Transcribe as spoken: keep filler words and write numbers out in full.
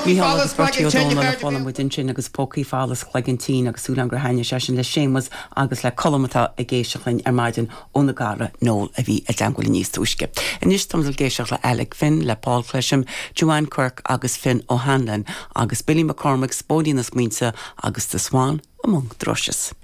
Míhall agus Bartíodóna fálam mu sin agus pócaí fálas chlegantí agus súlan gur haine se sin le sémas agus le colmata a géisiochain ar maidin óna gara nóil a bhí a dangúil níos túisce. Inis tamil géisioch le Alec Finn, le Paul Clesham, Joanne Kirk agus Finn O'Hanlon agus Billy McCormick, Spódínas Mínsa agus de Swan among drushes.